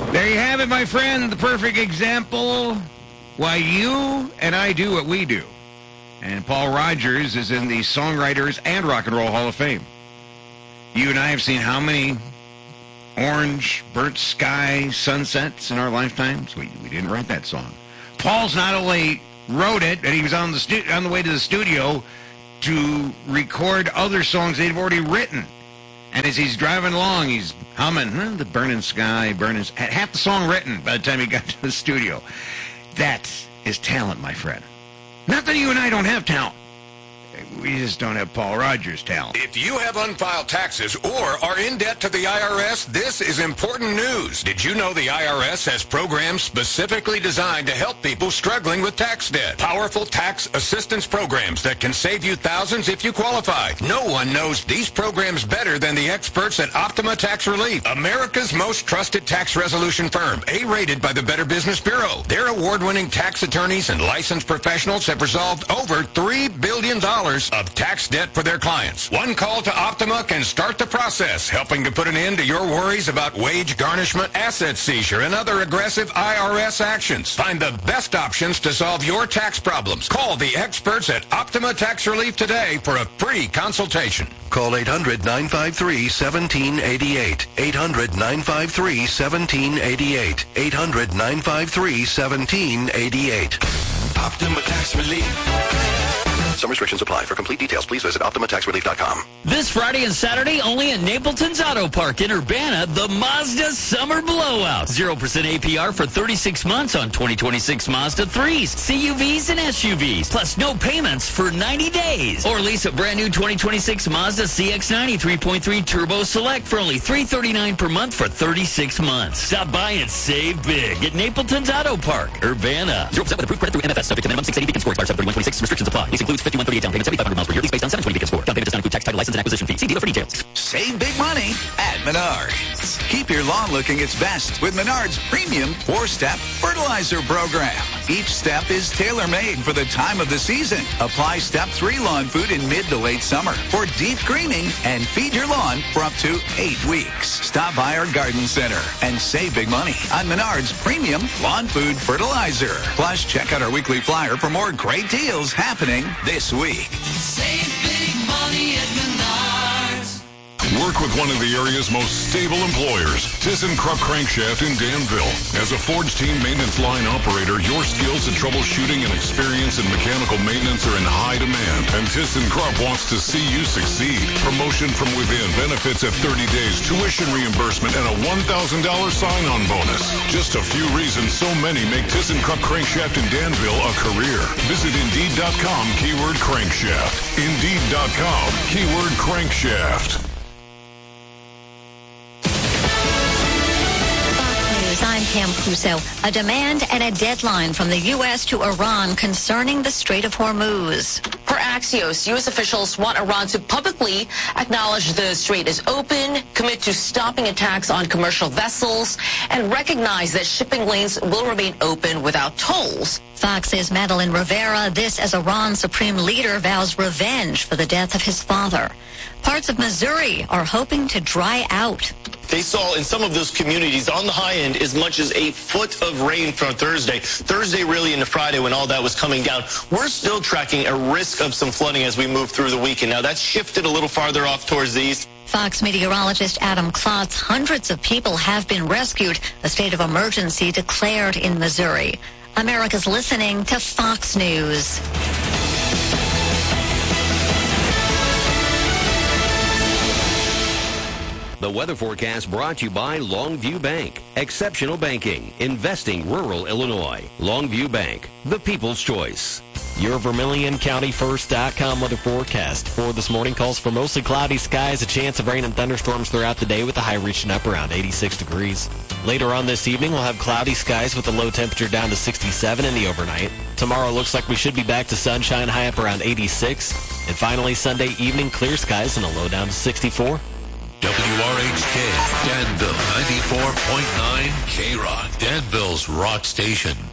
There you have it, my friend. The perfect example why you and I do what we do. And Paul Rogers is in the Songwriters and Rock and Roll Hall of Fame. You and I have seen how many orange, burnt sky sunsets in our lifetimes? We didn't write that song. Paul's not only wrote it, but he was on the way to the studio to record other songs they've already written. And as he's driving along, he's humming, the burning sky, had half the song written by the time he got to the studio. That is talent, my friend. Not that you and I don't have talent. We just don't have Paul Rogers' talent. If you have unfiled taxes or are in debt to the IRS, this is important news. Did you know the IRS has programs specifically designed to help people struggling with tax debt? Powerful tax assistance programs that can save you thousands if you qualify. No one knows these programs better than the experts at Optima Tax Relief, America's most trusted tax resolution firm, A-rated by the Better Business Bureau. Their award-winning tax attorneys and licensed professionals have resolved over $3 billion of tax debt for their clients. One call to Optima can start the process, helping to put an end to your worries about wage garnishment, asset seizure, and other aggressive IRS actions. Find the best options to solve your tax problems. Call the experts at Optima Tax Relief today for a free consultation. Call 800-953-1788. 800-953-1788. 800-953-1788. Optima Tax Relief. Some restrictions apply. For complete details, please visit OptimaTaxRelief.com. This Friday and Saturday, only at Napleton's Auto Park in Urbana, the Mazda Summer Blowout. 0% APR for 36 months on 2026 Mazda 3s, CUVs, and SUVs. Plus no payments for 90 days. Or lease a brand new 2026 Mazda CX-90 3.3 Turbo Select for only $339 per month for 36 months. Stop by and save big at Napleton's Auto Park, Urbana. 0% with approved credit through MFS, subject to minimum 680 Beacon score, expires 7/31/26. Restrictions apply. This includes 5138 down payment, 7,500 miles per year. Lease based on 720 Beacon score. Down payment does not include tax, title, license, and acquisition fee. See dealer for details. Save big money at Menards. Keep your lawn looking its best with Menards' premium 4-step fertilizer program. Each step is tailor-made for the time of the season. Apply Step 3 lawn food in mid to late summer for deep greening and feed your lawn for up to 8 weeks. Stop by our garden center and save big money on Menards' premium lawn food fertilizer. Plus, check out our weekly flyer for more great deals happening this week. Save big money at Menards. Work with one of the area's most stable employers, ThyssenKrupp Crankshaft in Danville. As a Ford's team maintenance line operator, your skills in troubleshooting and experience in mechanical maintenance are in high demand, and ThyssenKrupp wants to see you succeed. Promotion from within, benefits at 30 days, tuition reimbursement, and a $1,000 sign-on bonus. Just a few reasons so many make ThyssenKrupp Crankshaft in Danville a career. Visit Indeed.com, keyword crankshaft. Indeed.com, keyword crankshaft. I'm Pam Crusoe. A demand and a deadline from the U.S. to Iran concerning the Strait of Hormuz. Per Axios, U.S. officials want Iran to publicly acknowledge the strait is open, commit to stopping attacks on commercial vessels, and recognize that shipping lanes will remain open without tolls. Fox's Madeline Rivera, this as Iran's supreme leader vows revenge for the death of his father. Parts of Missouri are hoping to dry out. They saw in some of those communities on the high end as much as a foot of rain from Thursday. Thursday really into Friday when all that was coming down. We're still tracking a risk of some flooding as we move through the weekend. Now that's shifted a little farther off towards the east. Fox meteorologist Adam Klotz, hundreds of people have been rescued. A state of emergency declared in Missouri. America's listening to Fox News. The weather forecast brought to you by Longview Bank. Exceptional banking. Investing rural Illinois. Longview Bank. The people's choice. Your VermilionCountyFirst.com weather forecast for this morning calls for mostly cloudy skies, a chance of rain and thunderstorms throughout the day with a high reaching up around 86 degrees. Later on this evening, we'll have cloudy skies with a low temperature down to 67 in the overnight. Tomorrow looks like we should be back to sunshine, high up around 86. And finally, Sunday evening, clear skies and a low down to 64. WRHK, Danville 94.9 K-Rock, Danville's rock station.